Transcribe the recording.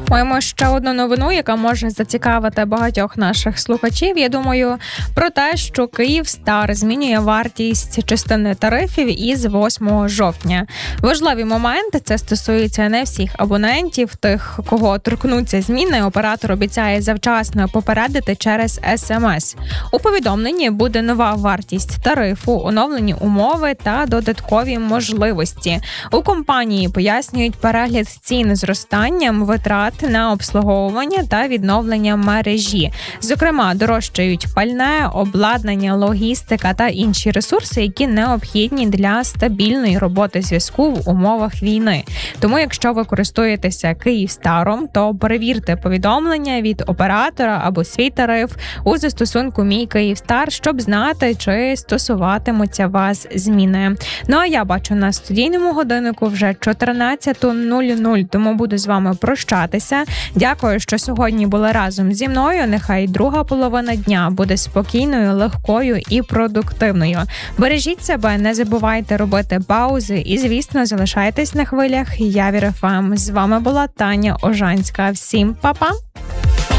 Маємо ще одну новину, яка може зацікавити багатьох наших слухачів. Я думаю про те, що Київстар змінює вартість частини тарифів із 8 жовтня. Важливий момент – це стосується не всіх абонентів, тих, кого торкнуться зміни. Оператор обіцяє завчасно попередити через СМС. У повідомленні буде нова вартість тарифу, оновлені умови та додаткові можливості. У компанії пояснюють перегляд цін зростанням витрат на обслуговування та відновлення мережі. Зокрема, дорожчають пальне, обладнання, логістика та інші ресурси, які необхідні для стабільної роботи зв'язку в умовах війни. Тому, якщо ви користуєтеся Київстаром, то перевірте повідомлення від оператора або свій тариф у застосунку «Мій Київстар», щоб знати, чи стосуватимуться вас зміни. Ну а я бачу на студійному годиннику вже 14:00, тому буду з вами прощатися. Дякую, що сьогодні були разом зі мною. Нехай друга половина дня буде спокійною, легкою і продуктивною. Бережіть себе, не забувайте робити паузи і, звісно, залишайтесь на хвилях Явір ФМ. З вами була Таня Ожанська. Всім па-па!